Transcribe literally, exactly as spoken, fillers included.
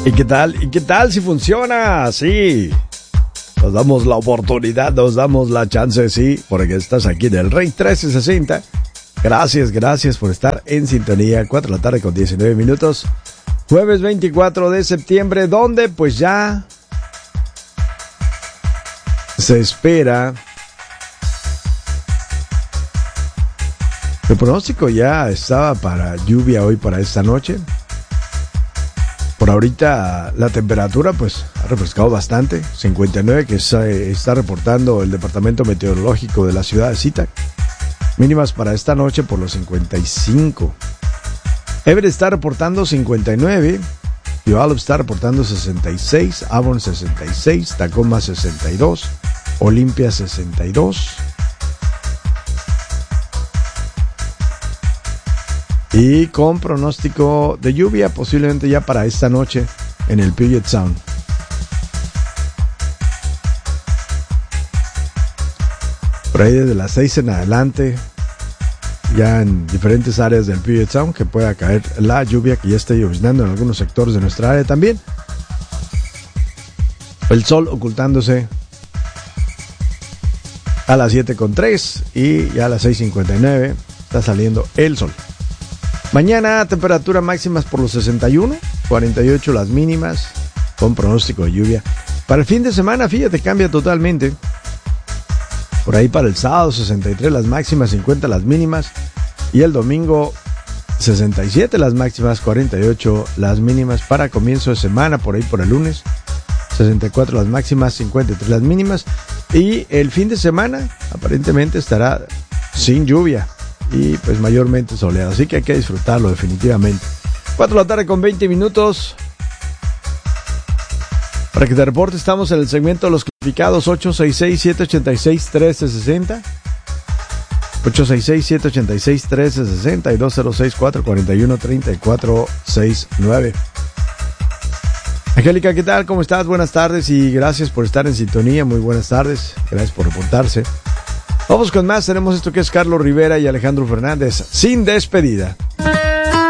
¿Y qué tal? ¿Y qué tal si funciona? Sí. Nos damos la oportunidad, nos damos la chance, sí, porque estás aquí en el Rey trece sesenta. Gracias, gracias por estar en sintonía. cuatro de la tarde con diecinueve minutos. Jueves veinticuatro de septiembre, donde pues ya se espera. El pronóstico ya estaba para lluvia hoy para esta noche. Por ahorita la temperatura pues ha refrescado bastante, cincuenta y nueve que está, está reportando el Departamento Meteorológico de la ciudad de Zittag. Mínimas para esta noche por los cincuenta y cinco. Everett está reportando cincuenta y nueve, Puyallup está reportando sesenta y seis, Avon sesenta y seis, Tacoma sesenta y dos, Olympia sesenta y dos. Y con pronóstico de lluvia posiblemente ya para esta noche en el Puget Sound. Por ahí desde las seis en adelante, ya en diferentes áreas del Puget Sound, que pueda caer la lluvia, que ya está lloviznando en algunos sectores de nuestra área también. El sol ocultándose a las siete con tres y ya a las seis cincuenta y nueve está saliendo el sol. Mañana temperatura máximas por los sesenta y uno, cuarenta y ocho las mínimas, con pronóstico de lluvia. Para el fin de semana, fíjate, cambia totalmente. Por ahí para el sábado sesenta y tres las máximas, cincuenta las mínimas. Y el domingo sesenta y siete las máximas, cuarenta y ocho las mínimas. Para comienzo de semana, por ahí por el lunes, sesenta y cuatro las máximas, cincuenta y tres las mínimas. Y el fin de semana aparentemente estará sin lluvia y pues mayormente soleado, así que hay que disfrutarlo definitivamente. cuatro de la tarde con veinte minutos. Para que te reporte, estamos en el segmento de los clasificados. Ocho seis seis, siete ocho seis, uno tres seis cero, ocho seis seis, siete ocho seis, uno tres seis cero y dos cero seis, cuatro cuatro uno, tres cuatro seis nueve. Angélica, ¿qué tal? ¿Cómo estás? Buenas tardes y gracias por estar en sintonía. Muy buenas tardes, gracias por reportarse. Vamos con más, tenemos esto que es Carlos Rivera y Alejandro Fernández, Sin Despedida.